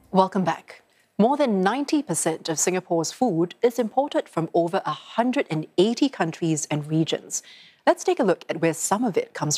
Welcome back. More than 90% of Singapore's food is imported from over 180 countries and regions. Let's take a look at where some of it comes